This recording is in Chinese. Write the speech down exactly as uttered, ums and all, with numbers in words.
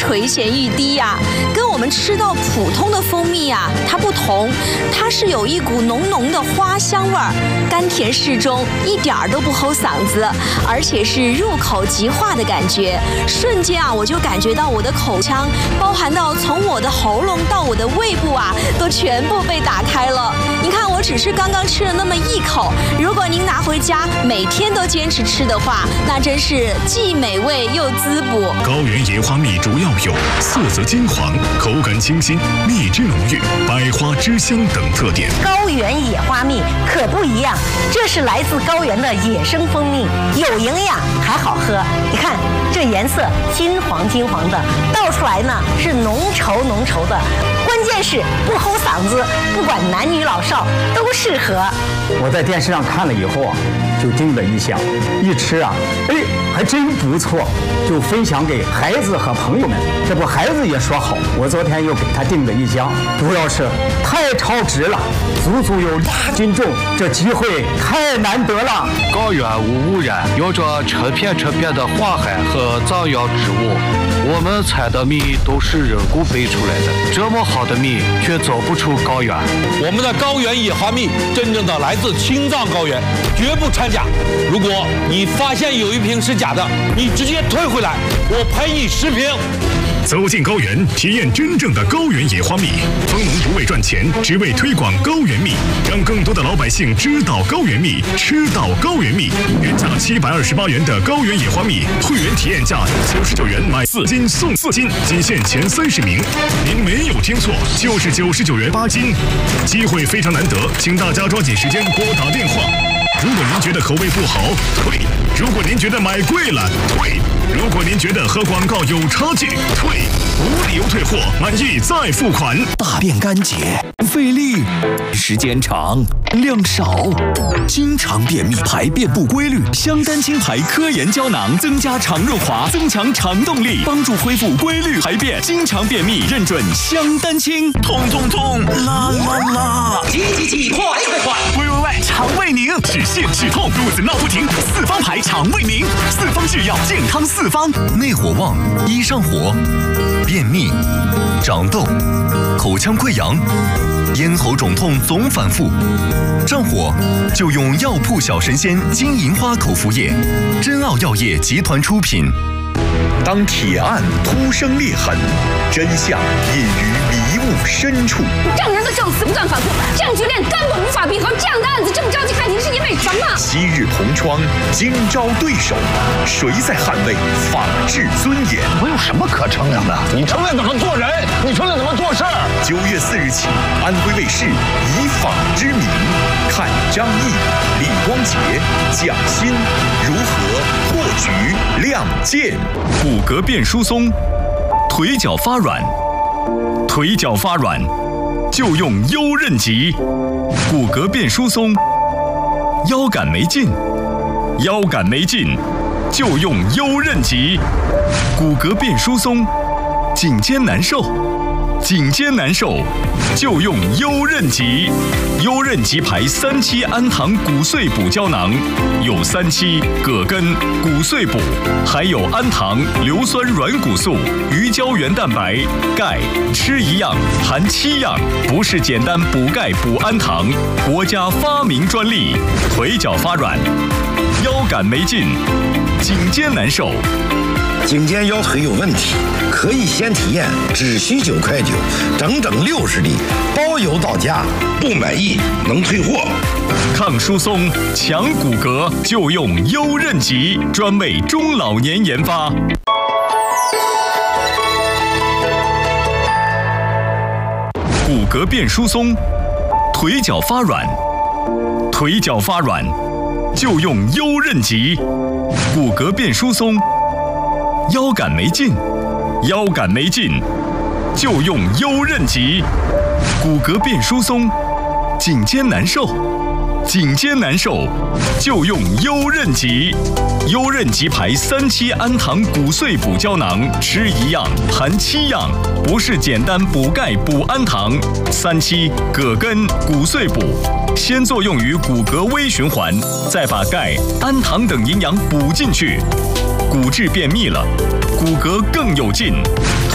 垂涎欲滴呀、啊。跟我们吃到普通的蜂蜜啊，它不同，它是有一股浓浓的花香味儿，甘甜适中，一点儿都不齁嗓子，而且是入口即化的感觉。瞬间啊，我就感觉到我的口腔，包含到从我的喉咙到我的胃部啊，都全部被打开了。您看，我只是刚刚吃了那么一口，如果您拿回家每天都坚持吃的话，那真是既美味又滋补。 高原野花蜜主要有色泽金黄、口感清新、蜜汁浓郁、百花之香等特点。 高原野花蜜可不一样，这是来自高原的野生蜂蜜，有营养还好喝。你看这颜色金黄金黄的，倒出来呢是浓稠浓稠的，关键是不齁嗓子，不管男女老少都适合。 我在电视上看了以后啊，就叮了一下，一吃啊，哎，还真不错，就分享给孩子和朋友们。这不，孩子也说好，我昨天又给他订了一箱，主要是太超值了，足足有两斤重，这机会太难得了。 高原无污染，有着成片成片的花海和藏药植物，我们采的蜜都是人工培出来的，这么好的蜜却走不出高原。 我们的高原野花蜜真正的来自青藏高原，绝不掺假。如果你发现有一瓶是假的，你直接退回来，我赔你十瓶。 走进高原，体验真正的高原野花蜜。蜂农不为赚钱，只为推广高原蜜，让更多的老百姓知道高原蜜，吃到高原蜜。原价七百二十八元的高原野花蜜，会员体验价九十九元买四斤送四斤，仅限前三十名。您没有听错，就是九十九元八斤，机会非常难得，请大家抓紧时间拨打电话。如果您觉得口味不好，退；如果您觉得买贵了，退；如果您觉得和广告有差距，退，无理由退货，满意再付款。 大便干结、费力、时间长、量少，经常便秘、排便不规律，香丹清排科研胶囊增加肠润滑，增强肠动力，帮助恢复规律排便。经常便秘认准香丹清。 痛痛痛，啦啦啦！ 急急急，快快快！ 喂喂喂，肠胃宁，止泻止痛，肚子闹不停，四方牌肠胃宁，四方制药，健康四方。 内火旺，一上火，便秘、长痘、口腔溃疡、咽喉肿痛总反复，上火就用药铺小神仙金银花口服液，真奥药业集团出品。 当铁案突生裂痕，真相隐于迷雾深处。 证人的证词不断反复，证据链根本无法闭合。这样的案子这么着急开庭，是因为什么？ 昔日同窗，今朝对手，谁在捍卫法治尊严？ 我有什么可称量的？你称量怎么做人？你称量怎么做事儿？ 九月四日起，安徽卫视以法之名，看张毅、李光洁、蒋欣如何破局亮剑。 骨骼变疏松，腿脚发软，腿脚发软就用优韧极。骨骼变疏松，腰杆没劲，腰杆没劲就用优韧极。骨骼变疏松，颈肩难受，颈肩难受就用优韧极。优韧极牌三七氨糖骨碎补胶囊，有三七、葛根、骨碎补，还有氨糖、硫酸软骨素、鱼胶原蛋白、钙，吃一样含七样，不是简单补钙补氨糖，国家发明专利。腿脚发软，腰杆没劲，颈肩难受。 颈肩腰腿有问题，可以先体验，只需九块九，整整六十粒，包邮到家，不满意能退货。 抗疏松、强骨骼就用优韧极，专为中老年研发。骨骼变疏松，腿脚发软，腿脚发软就用优韧极。骨骼变疏松，腰杆没劲，腰杆没劲就用优韧极。骨骼变疏松，颈肩难受，颈肩难受就用优韧极。优韧极牌三七氨糖骨碎补胶囊，吃一样含七样，不是简单补钙补氨糖。三七、葛根、骨碎补，先作用于骨骼微循环，再把钙、氨糖等营养补进去，骨质便秘了，骨骼更有劲。